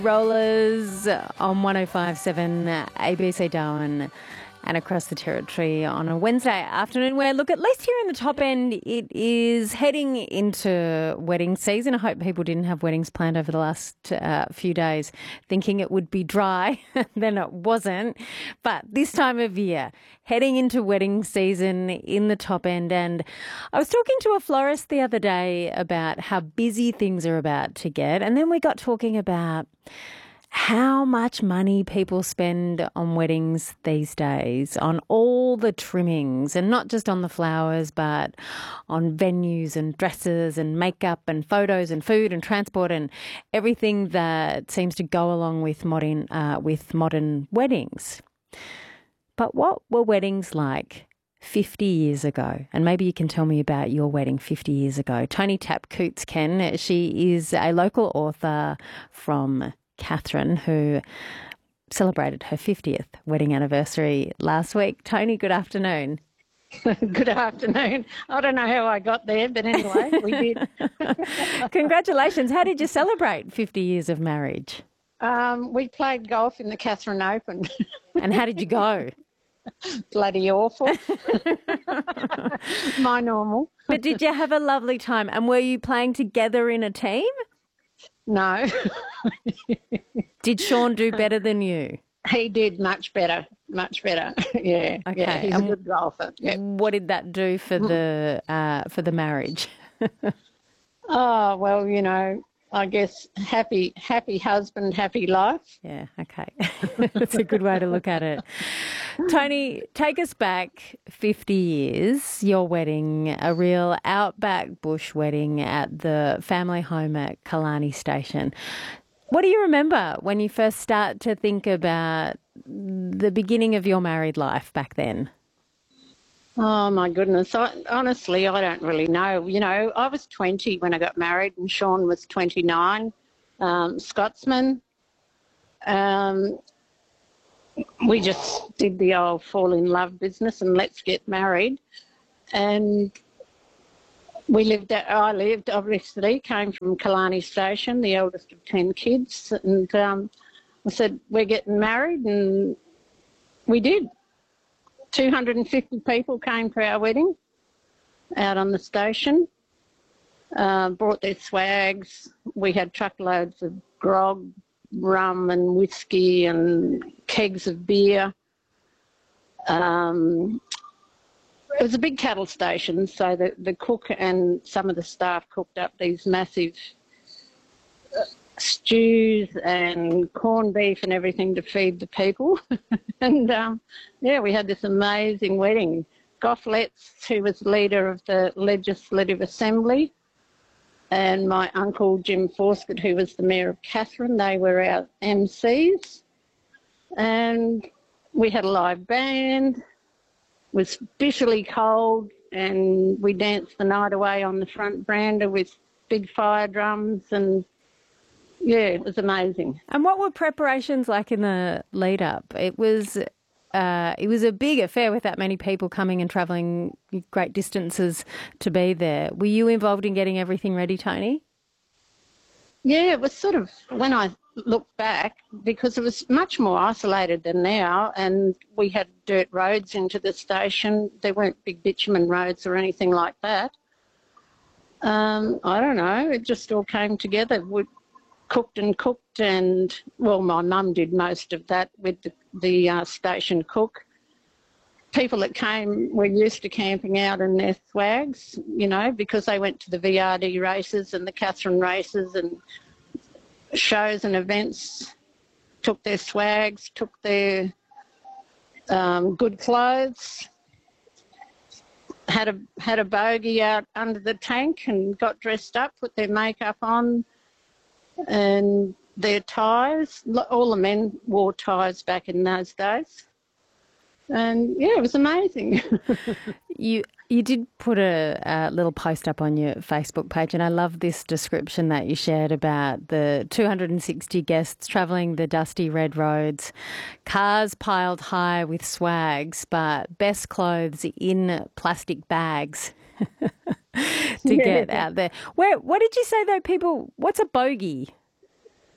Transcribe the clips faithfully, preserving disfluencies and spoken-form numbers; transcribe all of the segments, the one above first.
Rollers on one oh five point seven A B C Darwin and across the territory on a Wednesday afternoon where, look, at least here in the top end, it is heading into wedding season. I hope people didn't have weddings planned over the last uh, few days thinking it would be dry. Then it wasn't. But this time of year, heading into wedding season in the top end. And I was talking to a florist the other day about how busy things are about to get. And then we got talking about how much money people spend on weddings these days, on all the trimmings, and not just on the flowers, but on venues and dresses and makeup and photos and food and transport and everything that seems to go along with modern, uh, with modern weddings. But what were weddings like fifty years ago? And maybe you can tell me about your wedding fifty years ago. Toni Tap-Coutts-Ken, she is a local author from Katherine, who celebrated her fiftieth wedding anniversary last week. Toni, good afternoon. Good afternoon. I don't know how I got there, but anyway, we did. Congratulations. How did you celebrate fifty years of marriage? Um, we played golf in the Katherine Open. And how did you go? Bloody awful. My normal. But did you have a lovely time? And were you playing together in a team? No. Did Sean do better than you? He did much better, much better. yeah, okay. Yeah, he's and a good golfer. Yep. What did that do for the uh, for the marriage? Oh, well, you know, I guess happy, happy husband, happy life. Yeah, okay. That's a good way to look at it. Toni, take us back fifty years, your wedding, a real outback bush wedding at the family home at Killarney Station. What do you remember when you first start to think about the beginning of your married life back then? Oh, my goodness. I, honestly, I don't really know. You know, I was twenty when I got married and Sean was twenty-nine, um, Scotsman. Um, we just did the old fall in love business and let's get married. And we lived, at, I lived, obviously, came from Killarney Station, the eldest of ten kids. And um, I said, we're getting married, and we did. two hundred fifty people came to our wedding out on the station, uh, brought their swags. We had truckloads of grog, rum and whiskey and kegs of beer. Um, it was a big cattle station, so the, the cook and some of the staff cooked up these massive uh, stews and corned beef and everything to feed the people. and, um, yeah, we had this amazing wedding. Gough Letts, who was leader of the Legislative Assembly, and my uncle Jim Forscott, who was the Mayor of Katherine, they were our M Cs. And we had a live band. It was bitterly cold, and we danced the night away on the front veranda with big fire drums, and yeah, it was amazing. And what were preparations like in the lead up? It was uh, it was a big affair with that many people coming and travelling great distances to be there. Were you involved in getting everything ready, Toni? Yeah, it was sort of, when I look back, because it was much more isolated than now, and we had dirt roads into the station. There weren't big bitumen roads or anything like that. Um, I don't know, it just all came together. We cooked and cooked, and, well, my mum did most of that with the, the uh, station cook. People that came were used to camping out in their swags, you know, because they went to the V R D races and the Katherine races and shows and events, took their swags, took their um, good clothes, had a had a bogey out under the tank and got dressed up, put their makeup on and their ties. All the men wore ties back in those days. And, yeah, it was amazing. You you did put a, a little post up on your Facebook page, and I love this description that you shared about the two hundred sixty guests travelling the dusty red roads, cars piled high with swags, but best clothes in plastic bags to Yeah. get out there. Where? What did you say, though, people? What's a bogey?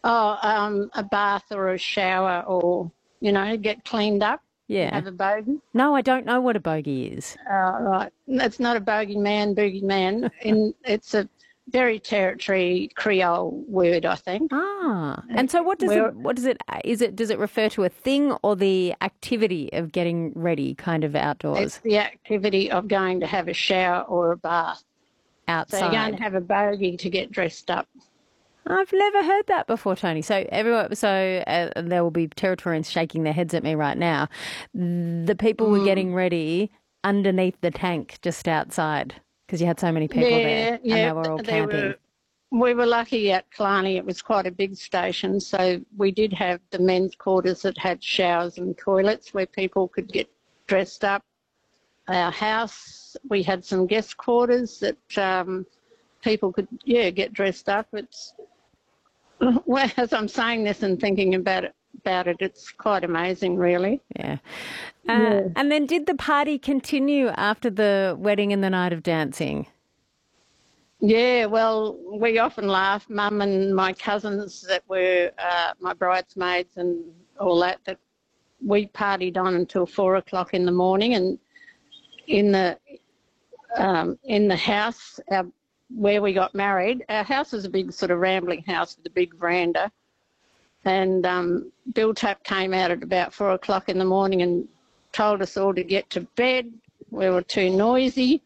Oh, um, a bath or a shower, or, you know, get cleaned up. Yeah. Have a bogey. No, I don't know what a bogey is. Uh, right. It's not a bogey man, boogie man. In, it's a very territory Creole word, I think. Ah, and so what does Well- it, what does it, is it, does it refer to a thing or the activity of getting ready kind of outdoors, It's the activity of going to have a shower or a bath. So outside? you're going to have a bogey to get dressed up. I've never heard that before, Tony. So everyone, so uh, there will be Territorians shaking their heads at me right now. The people were getting ready underneath the tank just outside because you had so many people there, and they were all they camping. were- we were lucky at Killarney. It was quite a big station, so we did have the men's quarters that had showers and toilets where people could get dressed up. Our house, we had some guest quarters that um, people could, yeah, get dressed up. It's well, as I'm saying this and thinking about it, about it, it's quite amazing, really. Yeah. Uh, And then did the party continue after the wedding and the night of dancing? Yeah, well, we often laugh, Mum and my cousins that were uh, my bridesmaids and all that, that we partied on until four o'clock in the morning, and in the um, in the house our, where we got married, our house was a big sort of rambling house with a big veranda, and um, Bill Tapp came out at about four o'clock in the morning and told us all to get to bed. We were too noisy.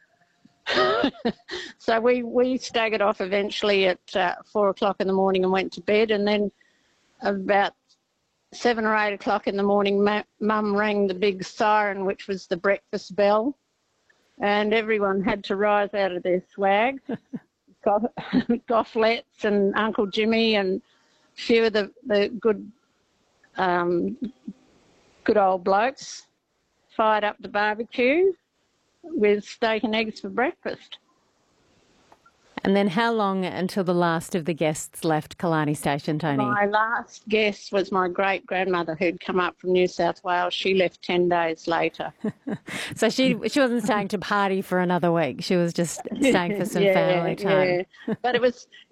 So we, we staggered off eventually at uh, four o'clock in the morning and went to bed, and then about seven or eight o'clock in the morning, ma- Mum rang the big siren, which was the breakfast bell, and everyone had to rise out of their swag. Goff- Gofflets and Uncle Jimmy and a few of the, the good, um, good old blokes fired up the barbecue with steak and eggs for breakfast. And then how long until the last of the guests left Killarney Station, Tony? My last guest was my great-grandmother who'd come up from New South Wales. She left ten days later. So she she wasn't staying to party for another week. She was just staying for some yeah, family time. Yeah. But it was